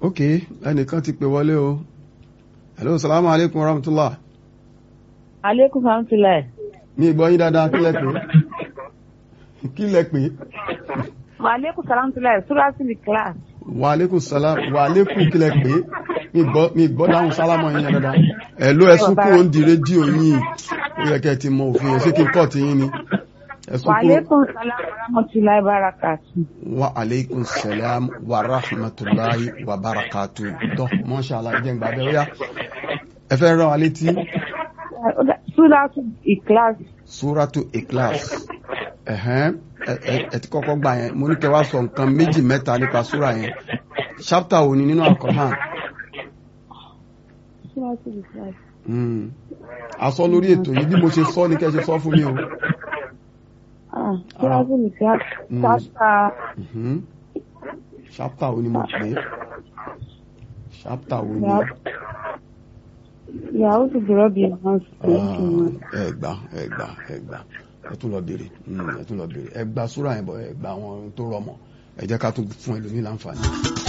ok ẹnìkan ti pè wọlé o. hello salamu alaikum warahmatullah. Aleykum salaam. mi gbọ́ yín dáadáa kí lẹ pè. Wa aleykum salaam Suratul Ikhlas. wa alaikum salam wa alaikum kí lẹ pè. mi gbọ́ dáhùn sálámọ̀ yín dáadáa. hello ẹ̀sùn kúrò ń di rédíò yín ó yẹ kẹ́ ẹ ti mọ òfin ẹ̀ ṣé kí n kọ́ ti yín ni. Wa aleykum salam wa rahmatullahi wa barakatuh. Wa alaikum salam wa rahmatullahi wa barakatuh. Tó mashallah jẹ́ gbà bẹ́ẹ̀ ó yá. Ẹ fẹ́ rán wa létí. Suratul Ikhlas. Suratul Ikhlas. Ẹ ti kọ́kọ́ gbà yẹn. Mo ní kẹ́ wá sọ nǹkan méjì mẹ́ta nípa súra yẹn. Chapter wo ni nínú Al-Qur'an? Suratul Ikhlas. A sọ lórí ètò yìí bí mo ṣe sọ ní kẹ́ ṣe sọ fún mi o. Suratul Ikhlas. Chapter wo ni mo pè é? Chapter wo ni? Yàwó ti dúró bí wọ́n ṣe ẹgbà ẹ tún lọ béèrè ẹ gba súra yẹn bọ̀ ẹ gba àwọn tó rọmọ ẹ jẹ́ ká tún fún ẹlòmíì láǹfààní.